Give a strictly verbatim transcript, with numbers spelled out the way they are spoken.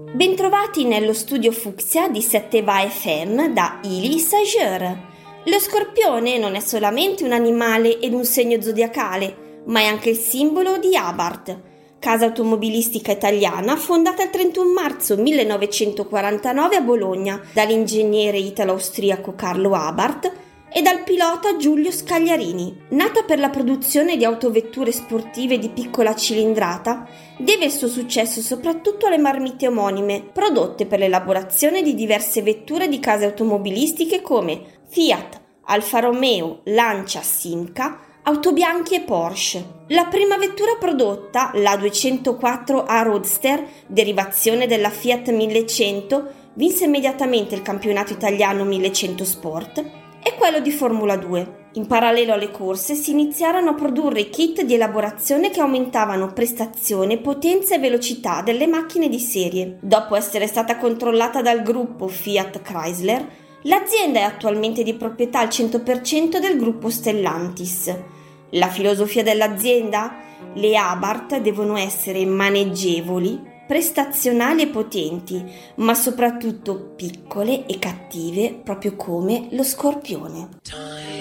Bentrovati nello studio Fucsia di sette Va F M da Ili Sager. Lo scorpione non è solamente un animale ed un segno zodiacale, ma è anche il simbolo di Abarth, casa automobilistica italiana fondata il trentuno marzo millenovecentoquarantanove a Bologna dall'ingegnere italo-austriaco Carlo Abarth e dal pilota Giulio Scagliarini. Nata per la produzione di autovetture sportive di piccola cilindrata, deve il suo successo soprattutto alle marmite omonime, prodotte per l'elaborazione di diverse vetture di case automobilistiche come Fiat, Alfa Romeo, Lancia, Simca, Autobianchi e Porsche. La prima vettura prodotta, la duecentoquattro A Roadster, derivazione della Fiat millecento, vinse immediatamente il campionato italiano millecento Sport, e quello di Formula due. In parallelo alle corse si iniziarono a produrre i kit di elaborazione che aumentavano prestazione, potenza e velocità delle macchine di serie. Dopo essere stata controllata dal gruppo Fiat Chrysler, l'azienda è attualmente di proprietà al cento per cento del gruppo Stellantis. La filosofia dell'azienda? Le Abarth devono essere maneggevoli, prestazionali e potenti, ma soprattutto piccole e cattive, proprio come lo scorpione.